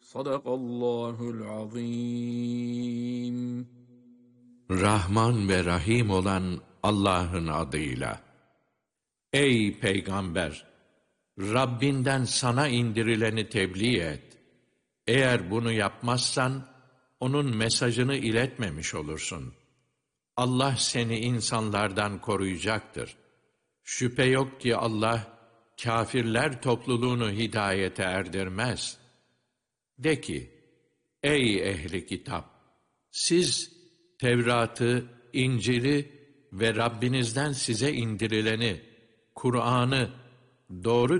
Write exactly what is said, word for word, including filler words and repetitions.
Sadakallahul azim. Rahman ve Rahim olan Allah'ın adıyla. Ey Peygamber! Rabbinden sana indirileni tebliğ et. Eğer bunu yapmazsan, onun mesajını iletmemiş olursun. Allah seni insanlardan koruyacaktır. Şüphe yok ki Allah, kâfirler topluluğunu hidayete erdirmez. De ki, ey ehli kitap! Siz Tevrat'ı, İncil'i ve Rabbinizden size indirileni, Kur'an'ı doğru